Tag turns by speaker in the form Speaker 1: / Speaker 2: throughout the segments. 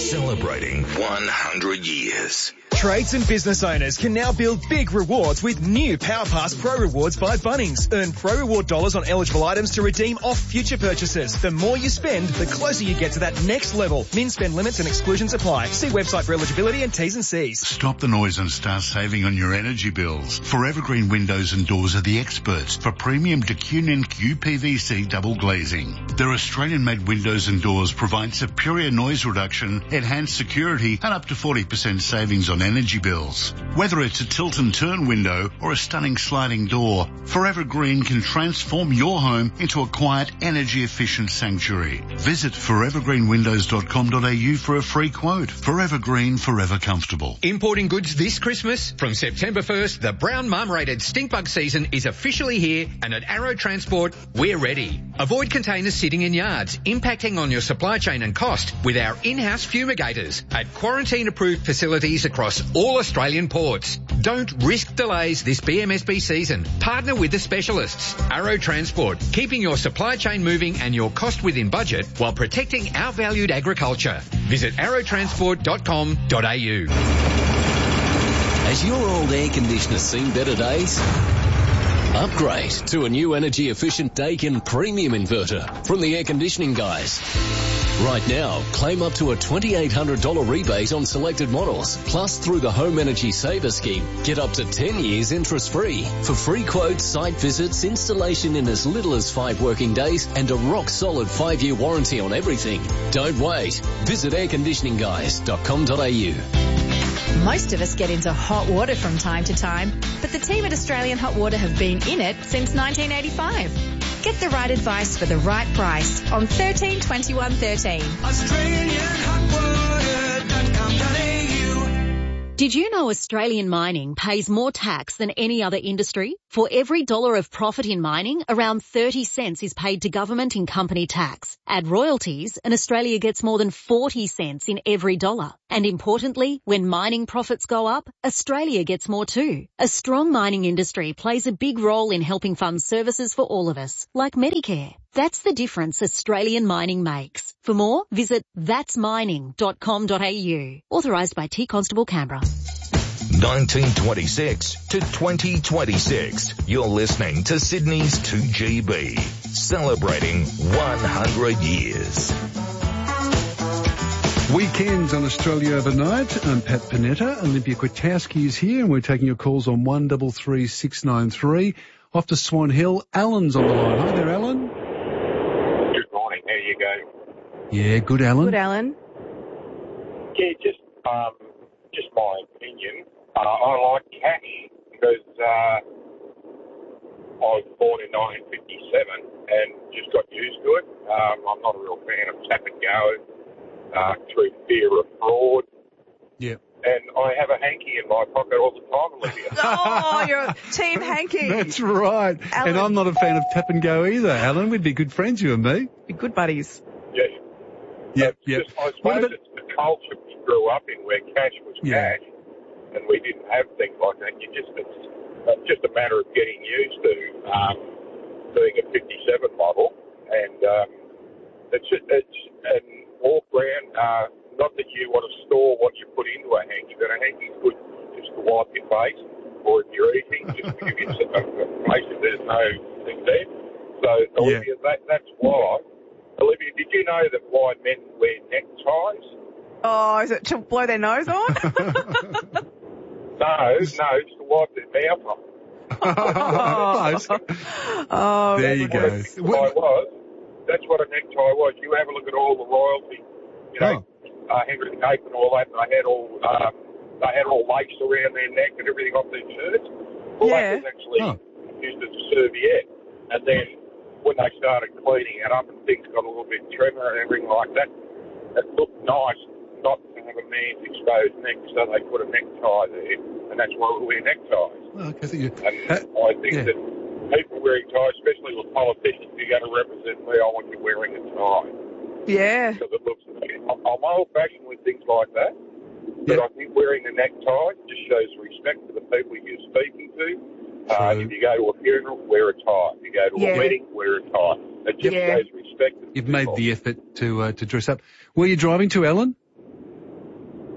Speaker 1: Celebrating 100 years.
Speaker 2: Trades and business owners can now build big rewards with new PowerPass Pro Rewards by Bunnings. Earn Pro Reward dollars on eligible items to redeem off future purchases. The more you spend, the closer you get to that next level. Min spend limits and exclusions apply. See website for eligibility and T's and C's.
Speaker 3: Stop the noise and start saving on your energy bills. Forever Green Windows and Doors are the experts for premium DeCunin QPVC double glazing. Their Australian-made windows and doors provide superior noise reduction, enhanced security, and up to 40% savings on energy bills. Whether it's a tilt and turn window or a stunning sliding door, Forever Green can transform your home into a quiet, energy-efficient sanctuary. Visit forevergreenwindows.com.au for a free quote. Forever Green, forever comfortable.
Speaker 4: Importing goods this Christmas? From September 1st, the brown marmorated stink bug season is officially here, and at Arrow Transport, we're ready. Avoid containers sitting in yards, impacting on your supply chain and cost with our in-house fumigators at quarantine-approved facilities across all Australian ports. Don't risk delays this BMSB season. Partner with the specialists. Arrow Transport, keeping your supply chain moving and your cost within budget while protecting our valued agriculture. Visit arrowtransport.com.au.
Speaker 5: Has your old air conditioner seen better days? Upgrade to a new energy-efficient Daikin premium inverter from the air conditioning guys. Right now, claim up to a $2,800 rebate on selected models. Plus, through the Home Energy Saver Scheme, get up to 10 years interest-free. For free quotes, site visits, installation in as little as 5 working days, and a rock-solid 5-year warranty on everything. Don't wait. Visit airconditioningguys.com.au.
Speaker 6: Most of us get into hot water from time to time, but the team at Australian Hot Water have been in it since 1985. Get the right advice for the right price on 13 21 13.
Speaker 7: Did you know Australian mining pays more tax than any other industry? For every dollar of profit in mining, around 30 cents is paid to government in company tax. Add royalties and Australia gets more than 40 cents in every dollar. And importantly, when mining profits go up, Australia gets more too. A strong mining industry plays a big role in helping fund services for all of us, like Medicare. That's the difference Australian mining makes. For more, visit thatsmining.com.au. Authorised by T Constable Canberra.
Speaker 1: 1926 to 2026. You're listening to Sydney's 2GB, celebrating 100 years.
Speaker 8: Weekends on Australia Overnight. I'm Pat Panetta. Olympia Kwiatkowski is here, and we're taking your calls on 133693. Off to Swan Hill. Alan's on the line. Hi there, Alan.
Speaker 9: Good morning. How you go?
Speaker 8: Yeah, good, Alan.
Speaker 6: Good, Alan.
Speaker 9: Yeah, just my opinion. I like cash because I was born in 1957 and just got used to it. I'm not a real fan of tap and go through fear of fraud.
Speaker 8: Yeah.
Speaker 9: And I have a hanky in my pocket all the time, Olivia.
Speaker 6: Oh, you're Team Hanky.
Speaker 8: That's right.
Speaker 6: Alan.
Speaker 8: And I'm not a fan of tap and go either, Alan. We'd be good friends, you and me.
Speaker 6: Be good buddies.
Speaker 9: Yeah.
Speaker 8: Yep.
Speaker 9: I suppose it's the culture we grew up in where cash was cash and we didn't have things like that. It's just a matter of getting used to doing a 57 model and and walk around. Not that you want to store what you put into a hanky, but a hanky's good just to wipe your face or if you're eating, just to give you a place if there's no thing there. So, Olivia, that's why. Olivia, did you know that why men wear neckties?
Speaker 6: Oh, is it to blow their nose on?
Speaker 9: No, it's to wipe their mouth off.
Speaker 8: Oh, there you go.
Speaker 9: That's what a necktie was. You have a look at all the royalty, Henry VIII and all that, and they had all lace around their neck and everything off their shirts. Well, that was actually used as a serviette. And then when they started cleaning it up and things got a little bit trimmer and everything like that, it looked nice not to have a man's exposed neck, so they put a necktie there, and that's why we wear neckties.
Speaker 8: I
Speaker 9: think that people wearing ties, especially with politicians, if you're going to represent me, I want you wearing a tie.
Speaker 6: Yeah.
Speaker 9: Because it looks, I'm old-fashioned with things like that, but I think wearing a necktie just shows respect to the people you're speaking to. If you go to a funeral, wear a tie. If you go to a wedding, wear a tie. It just shows respect.
Speaker 8: You've made the effort to dress up. Where are you driving to, Ellen?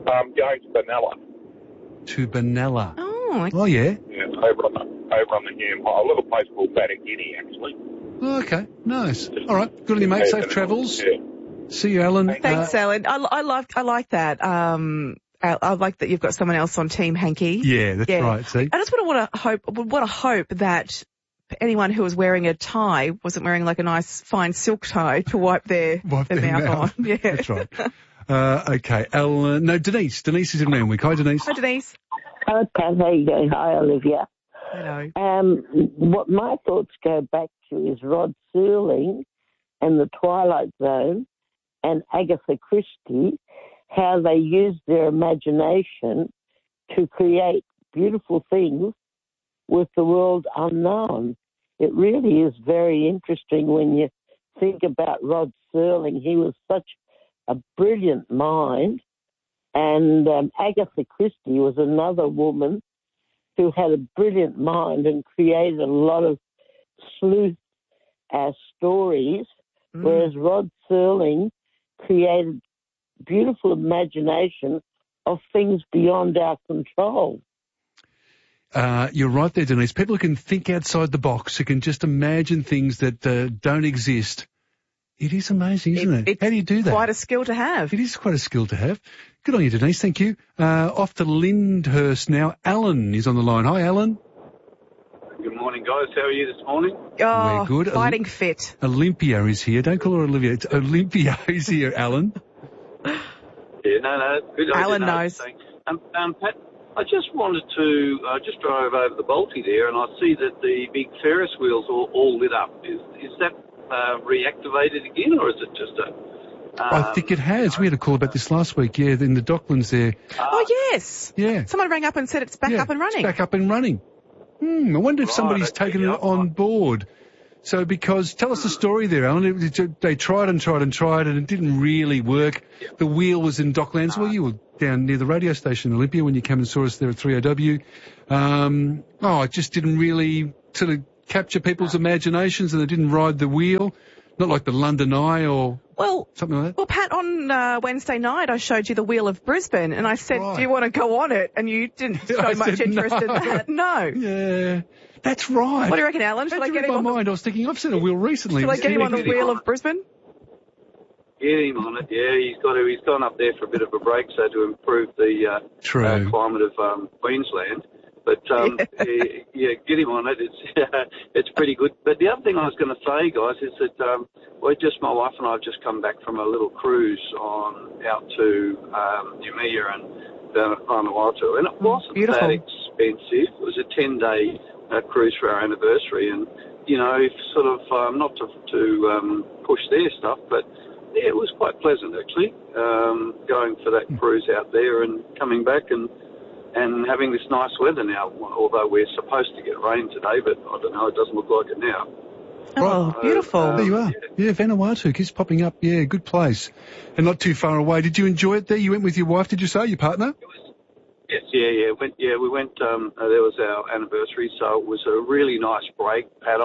Speaker 9: going to Benalla.
Speaker 8: To Benalla.
Speaker 10: Oh, okay.
Speaker 8: Oh, yeah.
Speaker 9: Yeah, over on the Hume High, a little place called Bataguinea, actually.
Speaker 8: Oh, okay, nice. All right, good on you, mate. Safe travels.
Speaker 9: Yeah.
Speaker 8: See you, Alan.
Speaker 10: Thanks, Alan. I like that. I like that you've got someone else on Team Hanky.
Speaker 8: Yeah, that's right. See,
Speaker 10: I just want to hope that anyone who was wearing a tie wasn't wearing like a nice fine silk tie to wipe their mouth on. Yeah,
Speaker 8: that's right. Okay, Alan. No, Denise. Denise is in Randwick. Hi, Denise.
Speaker 10: Hi, Denise.
Speaker 11: Hi, Pat. How you going? Hi, Olivia.
Speaker 10: Hello.
Speaker 11: What my thoughts go back to is Rod Serling and the Twilight Zone and Agatha Christie, how they used their imagination to create beautiful things with the world unknown. It really is very interesting when you think about Rod Serling. He was such a brilliant mind. And Agatha Christie was another woman who had a brilliant mind and created a lot of sleuth stories, whereas Rod Serling created beautiful imagination of things beyond our control.
Speaker 8: You're right there, Denise. People who can think outside the box, who can just imagine things that don't exist. It is amazing, isn't it? How do you do that?
Speaker 10: Quite a skill to have.
Speaker 8: It is quite a skill to have. Good on you, Denise. Thank you. Off to Lyndhurst now. Alan is on the line. Hi, Alan.
Speaker 12: Good morning, guys. How are you this morning?
Speaker 10: Oh,
Speaker 8: we're good.
Speaker 10: Fighting fit.
Speaker 8: Olympia is here. Don't call her Olivia. It's Olympia is here, Alan.
Speaker 12: Yeah, no. Good.
Speaker 10: Alan knows.
Speaker 12: Pat, I just wanted to, just drove over the Balti there and I see that the big Ferris wheels are all lit up. Is that reactivated again, or is it just
Speaker 8: I think it has. We had a call about this last week, yeah, in the Docklands there.
Speaker 10: Oh, yes.
Speaker 8: Yeah.
Speaker 10: Someone rang up and said it's back up and running.
Speaker 8: It's back up and running. I wonder if somebody's taken it on board. So tell us the story there, Alan. They tried and it didn't really work. The wheel was in Docklands. Well, you were down near the radio station, Olympia, when you came and saw us there at 3OW. It just didn't really sort of capture people's imaginations, and they didn't ride the wheel. Not like the London Eye or something like that.
Speaker 10: Well, Pat, on Wednesday night I showed you the Wheel of Brisbane, and I said, do you want to go on it? And you didn't show much interest in that. No.
Speaker 8: Yeah, that's right.
Speaker 10: What do you reckon, Alan? Should I get him on
Speaker 8: mind? I was thinking, I've seen a wheel recently.
Speaker 10: Shall I get him on the Wheel of Brisbane?
Speaker 12: Get him on it, yeah. He's gone up there for a bit of a break, so to improve the climate of Queensland. But, get him on it. It's pretty good. But the other thing I was going to say, guys, is that my wife and I have just come back from a little cruise out to Noumea and Vanuatu. And it wasn't that expensive. It was a 10-day cruise for our anniversary. And, sort of, not to push their stuff, but, yeah, it was quite pleasant, actually, going for that cruise out there and coming back and having this nice weather now, although we're supposed to get rain today, but I don't know, it doesn't look like it now.
Speaker 10: Oh, beautiful.
Speaker 8: There you are. Yeah, Vanuatu keeps popping up. Yeah, good place. And not too far away. Did you enjoy it there? You went with your wife, did you say, your partner?
Speaker 12: Yes, yeah. We went, there was our anniversary, so it was a really nice break, Pat.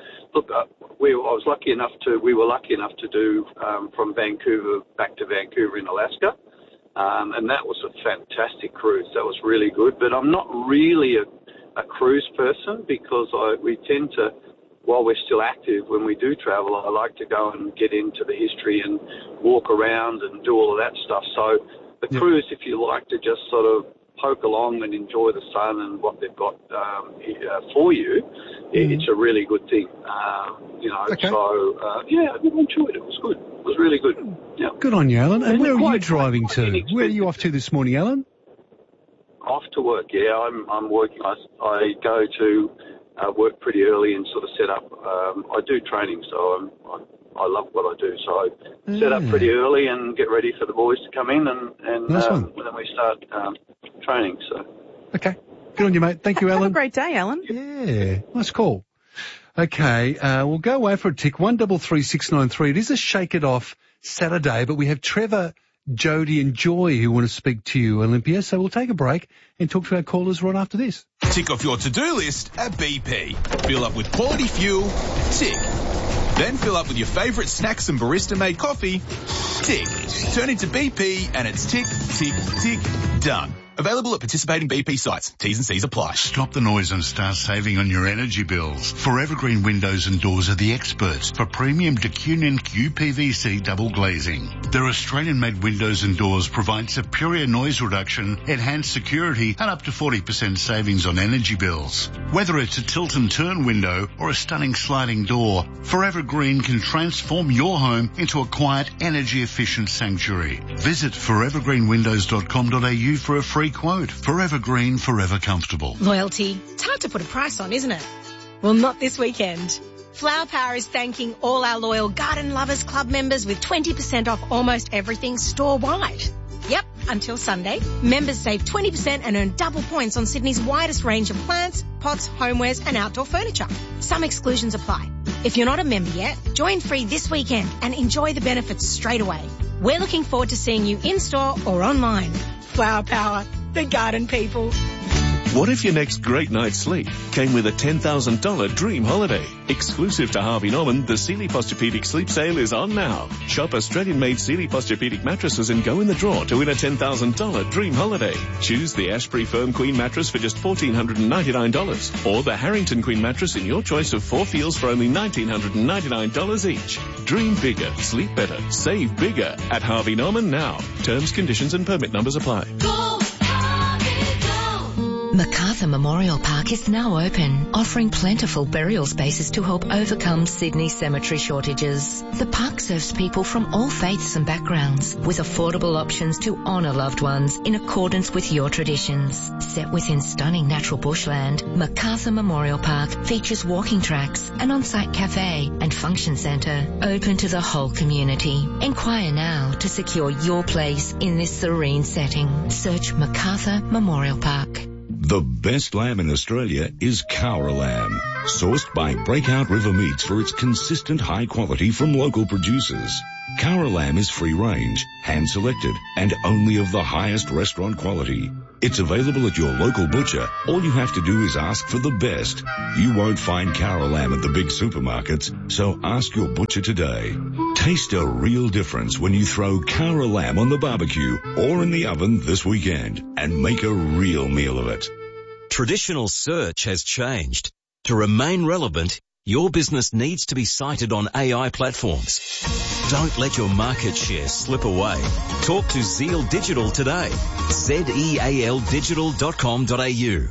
Speaker 12: We were lucky enough to do from Vancouver back to Vancouver in Alaska. And that was a fantastic cruise. That was really good. But I'm not really a cruise person because we tend to, while we're still active, when we do travel, I like to go and get into the history and walk around and do all of that stuff. So the cruise, if you like to just sort of poke along and enjoy the sun and what they've got for you, it's a really good thing. So, I enjoyed it. It was good. It was really good. Yeah.
Speaker 8: Good on you, Alan. And where are you driving to? Where are you off to this morning, Alan?
Speaker 12: Off to work, yeah. I'm working. I go to work pretty early and sort of set up. I do training, so I love what I do. So I set up pretty early and get ready for the boys to come in and then we start training. So.
Speaker 8: Okay. Good on you, mate. Thank you, Alan.
Speaker 10: Have a great day, Alan.
Speaker 8: Yeah. Nice call. Okay. We'll go away for a tick. 133693. It is a Shake It Off Saturday, but we have Trevor, Jody and Joy who want to speak to you, Olympia. So we'll take a break and talk to our callers right after this.
Speaker 13: Tick off your to-do list at BP. Fill up with quality fuel. Tick. Then fill up with your favourite snacks and barista-made coffee. Tick. Turn into BP and it's tick, tick, tick, done. Available at participating BP sites. T's and C's apply.
Speaker 3: Stop the noise and start saving on your energy bills. Forever Green Windows and Doors are the experts for premium DeCunin QPVC double glazing. Their Australian-made windows and doors provide superior noise reduction, enhanced security, and up to 40% savings on energy bills. Whether it's a tilt and turn window or a stunning sliding door, Forever Green can transform your home into a quiet, energy-efficient sanctuary. Visit forevergreenwindows.com.au for a free quote. Forever Green, forever comfortable.
Speaker 14: Loyalty. It's hard to put a price on, isn't it? Well, not this weekend. Flower Power is thanking all our loyal Garden Lovers Club members with 20% off almost everything store-wide. Yep, until Sunday, members save 20% and earn double points on Sydney's widest range of plants, pots, homewares and outdoor furniture. Some exclusions apply. If you're not a member yet, join free this weekend and enjoy the benefits straight away. We're looking forward to seeing you in-store or online. Flower Power, the garden people.
Speaker 15: What if your next great night's sleep came with a $10,000 dream holiday? Exclusive to Harvey Norman, the Sealy Posturepedic Sleep Sale is on now. Shop Australian-made Sealy Posturepedic mattresses and go in the draw to win a $10,000 dream holiday. Choose the Ashbury Firm Queen mattress for just $1,499 or the Harrington Queen mattress in your choice of 4 feels for only $1,999 each. Dream bigger, sleep better, save bigger at Harvey Norman now. Terms, conditions and permit numbers apply.
Speaker 16: Macarthur Memorial Park is now open, offering plentiful burial spaces to help overcome Sydney's cemetery shortages. The park serves people from all faiths and backgrounds, with affordable options to honour loved ones in accordance with your traditions. Set within stunning natural bushland, Macarthur Memorial Park features walking tracks, an on-site cafe and function centre open to the whole community. Inquire now to secure your place in this serene setting. Search Macarthur Memorial Park.
Speaker 17: The best lamb in Australia is Cowra lamb, sourced by Breakout River Meats for its consistent high quality from local producers. Cowra lamb is free range, hand selected, and only of the highest restaurant quality. It's available at your local butcher. All you have to do is ask for the best. You won't find Cowra lamb at the big supermarkets, so ask your butcher today. Taste a real difference when you throw Cowra lamb on the barbecue or in the oven this weekend and make a real meal of it.
Speaker 18: Traditional search has changed. To remain relevant, your business needs to be cited on AI platforms. Don't let your market share slip away. Talk to Zeal Digital today. zealdigital.com.au.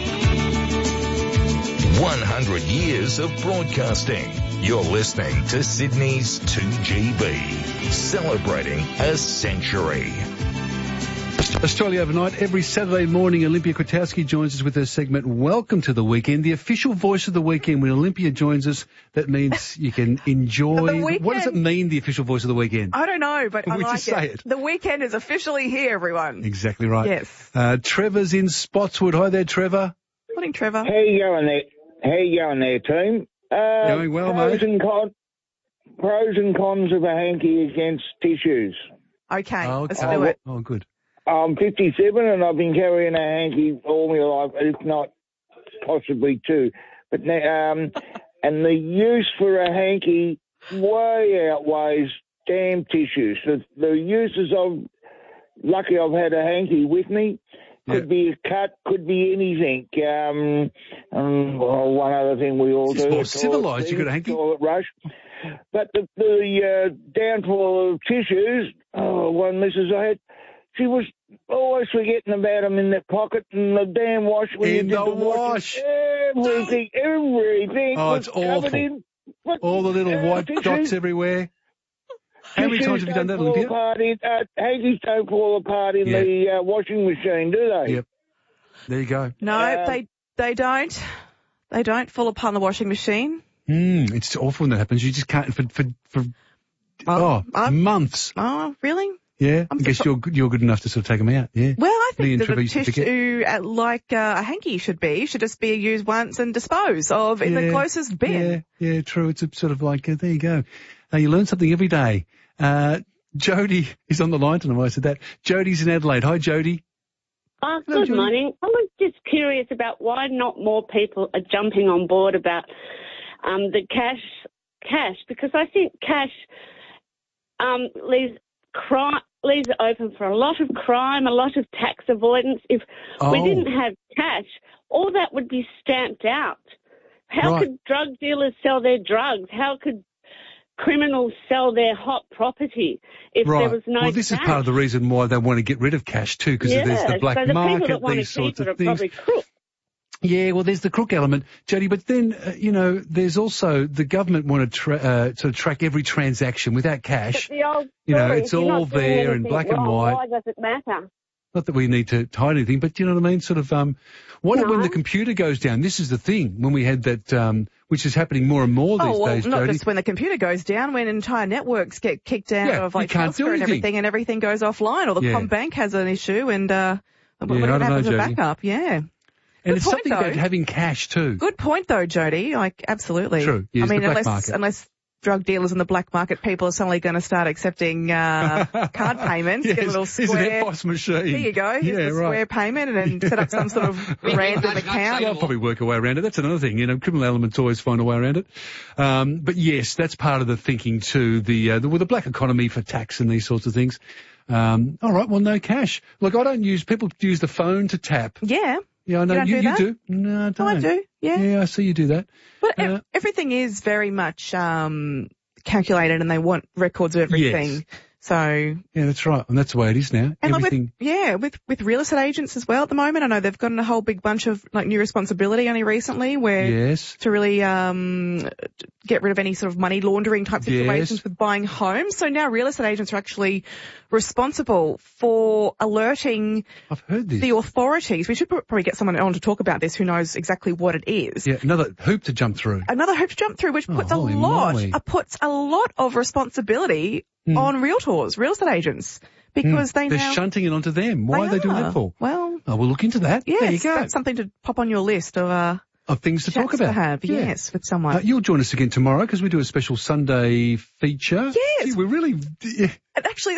Speaker 1: 100 years of broadcasting. You're listening to Sydney's 2GB, celebrating a century.
Speaker 8: Australia Overnight, every Saturday morning, Olympia Kwiatkowski joins us with her segment, Welcome to the Weekend, the official voice of the weekend. When Olympia joins us, that means you can enjoy. What does it mean, the official voice of the weekend?
Speaker 10: I don't know, but I
Speaker 8: We
Speaker 10: like
Speaker 8: just say it.
Speaker 10: The weekend is officially here, everyone.
Speaker 8: Exactly right.
Speaker 10: Yes.
Speaker 8: Trevor's in Spotswood. Hi there, Trevor.
Speaker 10: Morning, Trevor.
Speaker 19: How you going there? How you going there, team?
Speaker 8: Going well, mate.
Speaker 19: Pros and cons of a hanky against tissues.
Speaker 10: Okay, let's do it.
Speaker 8: Oh, good.
Speaker 19: I'm 57 and I've been carrying a hanky all my life, if not possibly two. But and the use for a hanky way outweighs damn tissues. The uses of, lucky I've had a hanky with me. Could be a cut, could be anything. One other thing we all do.
Speaker 8: More civilised, you got a hanky.
Speaker 19: Toilet rush. But the downfall of tissues, one missus I had, she was always forgetting about them in that pocket and the damn wash. When
Speaker 8: In
Speaker 19: you did
Speaker 8: the wash.
Speaker 19: Everything
Speaker 8: Oh,
Speaker 19: was
Speaker 8: it's
Speaker 19: covered
Speaker 8: awful.
Speaker 19: in.
Speaker 8: All the little white
Speaker 19: tissues.
Speaker 8: dots everywhere. How many times have you done that, Olympia?
Speaker 19: Hankies don't fall apart in the washing machine, do they?
Speaker 8: Yep. There you go.
Speaker 10: No, they don't. They don't fall apart in the washing machine.
Speaker 8: It's awful when that happens. You just can't for months.
Speaker 10: Oh, really?
Speaker 8: Yeah, I guess you're good enough to sort of take them out. Yeah.
Speaker 10: Well, I
Speaker 8: Me
Speaker 10: think
Speaker 8: and
Speaker 10: that
Speaker 8: Trevor
Speaker 10: the
Speaker 8: used to forget.
Speaker 10: tissue, like a hanky should just be used once and disposed of in the closest bin.
Speaker 8: Yeah, true. It's a sort of like, there you go. You learn something every day. Jody is on the line tonight. I said that. Jody's in Adelaide. Hi, Jody.
Speaker 20: Good morning. I was just curious about why not more people are jumping on board about the cash cash, because I think cash leaves it open for a lot of crime, a lot of tax avoidance. If we didn't have cash, all that would be stamped out. How could drug dealers sell their drugs? How could criminals sell their hot property if there was no
Speaker 8: Well, this
Speaker 20: cash?
Speaker 8: is part of the reason why they want to get rid of cash too, because there's the black market, these sorts of things.
Speaker 20: Probably crooks.
Speaker 8: Yeah, well, there's the crook element, Jody, but then, there's also the government want to sort of track every transaction without cash.
Speaker 20: But the old
Speaker 8: it's all there in black and white.
Speaker 20: Why does it matter?
Speaker 8: Not that we need to hide anything, but you know what I mean? Sort of, when the computer goes down, this is the thing, when we had that, which is happening more and more these days,
Speaker 10: not
Speaker 8: Jody.
Speaker 10: just when the computer goes down, when entire networks get kicked out of like Telstra and everything goes offline, or the Combank has an issue and, what happens with backup? Yeah.
Speaker 8: And it's something about having cash too.
Speaker 10: Good point though, Jody. Like, absolutely.
Speaker 8: True. Yes,
Speaker 10: I mean,
Speaker 8: the black market.
Speaker 10: unless drug dealers in the black market people are suddenly going to start accepting card payments, get a little square.
Speaker 8: It's an FOS machine.
Speaker 10: Here you go. Here's the square payment, and then set up some sort of random account.
Speaker 8: They'll probably work a way around it. That's another thing. Criminal elements always find a way around it. But yes, that's part of the thinking too. The black economy for tax and these sorts of things. All right. Well, no cash. Look, people use the phone to tap.
Speaker 10: Yeah.
Speaker 8: Yeah, I know. You do? No, I don't.
Speaker 10: Oh, I do. Yeah.
Speaker 8: Yeah, I see you do that.
Speaker 10: But everything is very much calculated, and they want records of everything.
Speaker 8: Yes.
Speaker 10: So
Speaker 8: yeah, that's right, and that's the way it is now.
Speaker 10: And
Speaker 8: everything.
Speaker 10: With real estate agents as well at the moment. I know they've gotten a whole big bunch of like new responsibility only recently, where to really get rid of any sort of money laundering type situations with buying homes. So now real estate agents are actually responsible for alerting the authorities. We should probably get someone on to talk about this who knows exactly what it is.
Speaker 8: Yeah, another hoop to jump through.
Speaker 10: Which puts a lot of responsibility on realtors, real estate agents, because they're
Speaker 8: shunting it onto them. Why are they doing that for?
Speaker 10: Well,
Speaker 8: we'll look into that.
Speaker 10: Yes,
Speaker 8: there you go.
Speaker 10: That's something to pop on your list of
Speaker 8: things to talk about.
Speaker 10: To have, yes, with someone.
Speaker 8: You'll join us again tomorrow because we do a special Sunday feature.
Speaker 10: Yes.
Speaker 8: Gee, we're really...
Speaker 10: Actually,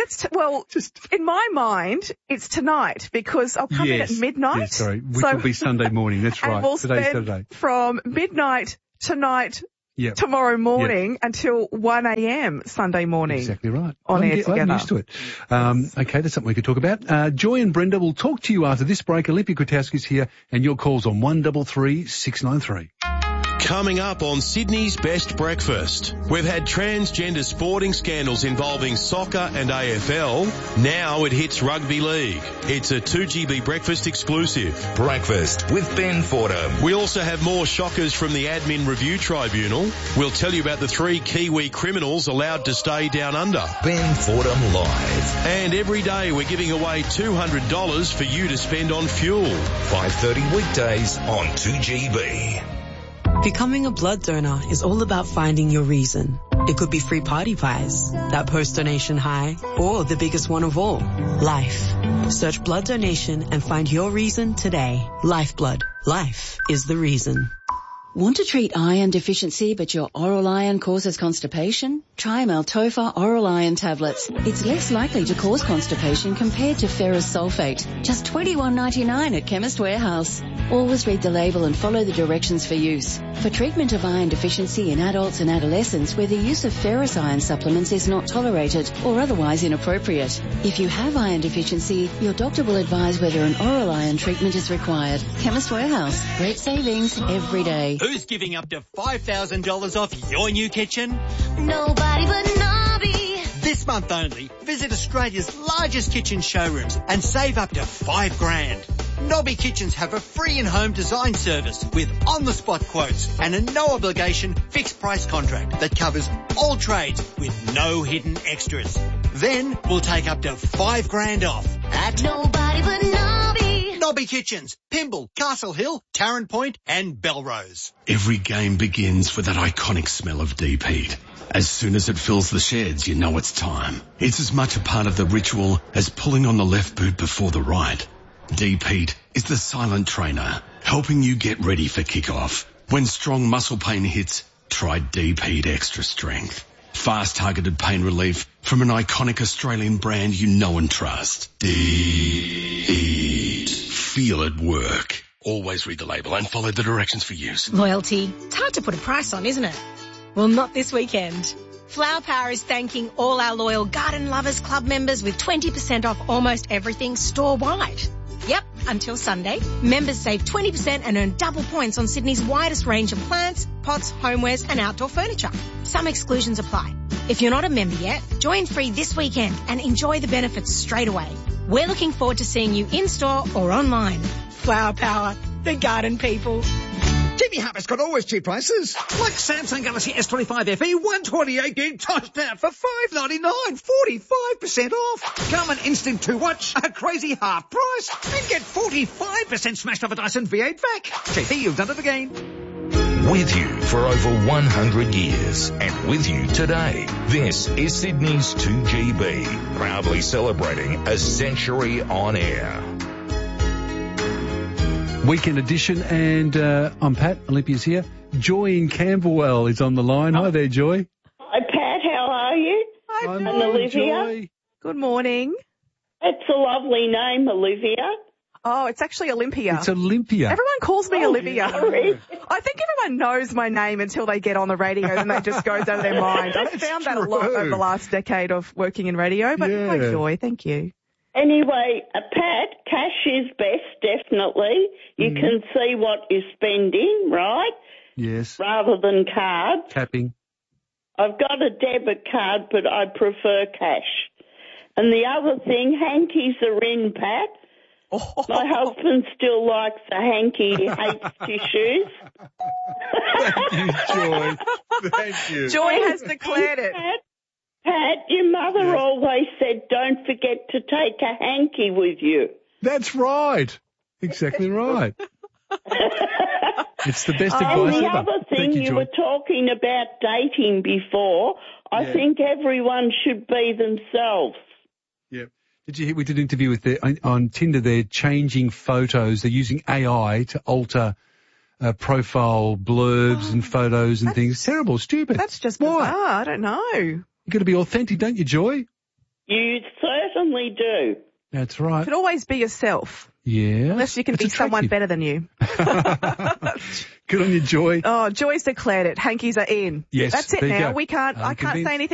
Speaker 10: in my mind, it's tonight because I'll come in at midnight.
Speaker 8: Yes, sorry, which will be Sunday morning. That's right.
Speaker 10: And we'll
Speaker 8: Today's Saturday.
Speaker 10: From midnight tonight tomorrow morning until 1 a.m. Sunday morning.
Speaker 8: Exactly right.
Speaker 10: On air together.
Speaker 8: I'm used to it. Okay, that's something we could talk about. Joy and Brenda will talk to you after this break. Olympia Kwiatkowski's here, and your calls on 133 693.
Speaker 21: Coming up on Sydney's Best Breakfast, we've had transgender sporting scandals involving soccer and AFL. Now it hits rugby league. It's a 2GB Breakfast exclusive.
Speaker 1: Breakfast with Ben Fordham.
Speaker 21: We also have more shockers from the Admin Review Tribunal. We'll tell you about the 3 Kiwi criminals allowed to stay down under.
Speaker 1: Ben Fordham Live.
Speaker 21: And every day we're giving away $200 for you to spend on fuel.
Speaker 1: 5:30 weekdays on 2GB.
Speaker 22: Becoming a blood donor is all about finding your reason. It could be free party pies, that post-donation high, or the biggest one of all, life. Search blood donation and find your reason today. Lifeblood. Life is the reason.
Speaker 23: Want to treat iron deficiency but your oral iron causes constipation? Try Maltopha oral iron tablets. It's less likely to cause constipation compared to ferrous sulfate. Just $21.99 at Chemist Warehouse. Always read the label and follow the directions for use. For treatment of iron deficiency in adults and adolescents where the use of ferrous iron supplements is not tolerated or otherwise inappropriate. If you have iron deficiency, your doctor will advise whether an oral iron treatment is required. Chemist Warehouse. Great savings every day.
Speaker 24: Who's giving up to $5,000 off your new kitchen?
Speaker 25: Nobody but Nobby.
Speaker 24: This month only, visit Australia's largest kitchen showrooms and save up to $5,000. Nobby Kitchens have a free in-home design service with on-the-spot quotes and a no-obligation fixed-price contract that covers all trades with no hidden extras. Then we'll take up to $5,000 off at
Speaker 25: Nobody but Nobby.
Speaker 24: Nobby Kitchens, Pymble, Castle Hill, Tarrant Point and Belrose.
Speaker 26: Every game begins with that iconic smell of deep heat. As soon as it fills the sheds, you know it's time. It's as much a part of the ritual as pulling on the left boot before the right. Deep Heat is the silent trainer, helping you get ready for kickoff. When strong muscle pain hits, try Deep Heat Extra Strength. Fast targeted pain relief from an iconic Australian brand you know and trust. Deep Heat. Feel it work. Always read the label and follow the directions for use.
Speaker 14: Loyalty. It's hard to put a price on, isn't it? Well, not this weekend. Flower Power is thanking all our loyal Garden Lovers Club members with 20% off almost everything store-wide. Yep, until Sunday, members save 20% and earn double points on Sydney's widest range of plants, pots, homewares and outdoor furniture. Some exclusions apply. If you're not a member yet, join free this weekend and enjoy the benefits straight away. We're looking forward to seeing you in-store or online. Flower Power, the garden people.
Speaker 2: TV Hub's got always cheap prices. Like Samsung Galaxy S25 FE 128 gig touched out for $599, 45% off. Garmin Instinct 2 watch, a crazy half price. And get 45% smashed off a Dyson V8 vac. TV, you've done it again.
Speaker 1: With you for over 100 years and with you today. This is Sydney's 2GB, proudly celebrating a century on air.
Speaker 8: Weekend edition, and I'm Pat. Olympia's here. Joy in Camberwell is on the line. Hi there, Joy.
Speaker 20: Hi, Pat. How are you?
Speaker 10: Hi,
Speaker 20: I'm Olivia.
Speaker 8: Joy.
Speaker 10: Good morning.
Speaker 20: It's a lovely name, Olivia.
Speaker 10: Oh, it's actually Olympia.
Speaker 8: It's Olympia.
Speaker 10: Everyone calls me Olivia.
Speaker 20: Sorry.
Speaker 10: I think everyone knows my name until they get on the radio and then just goes out of their mind. I've found that a lot over the last decade of working in radio, but hi, Joy. Thank you.
Speaker 20: Anyway, Pat, cash is best, definitely. You can see what you're spending, right?
Speaker 8: Yes.
Speaker 20: Rather than cards.
Speaker 8: Tapping.
Speaker 20: I've got a debit card, but I prefer cash. And the other thing, hankies are in, Pat. Oh. My husband still likes a hanky, he hates tissues.
Speaker 8: Thank you, Joy. Thank you.
Speaker 10: Joy has declared it.
Speaker 20: Pat, your mother always said, don't forget to take a hanky with you.
Speaker 8: That's right. Exactly right. It's the best advice
Speaker 20: ever. And the
Speaker 8: ever.
Speaker 20: other thing, you were talking about dating before. I think everyone should be themselves.
Speaker 8: Yeah. Did you hear, we did an interview with on Tinder, they're changing photos. They're using AI to alter profile blurbs and photos and things. Terrible, stupid.
Speaker 10: That's just bizarre. I don't know.
Speaker 8: You've got to be authentic, don't you, Joy?
Speaker 20: You certainly do.
Speaker 8: That's right.
Speaker 10: You should always be yourself.
Speaker 8: Yeah.
Speaker 10: Unless you can be someone better than you.
Speaker 8: Good on you, Joy.
Speaker 10: Oh, Joy's declared it. Hankies are in.
Speaker 8: Yes.
Speaker 10: That's it now. I can't say anything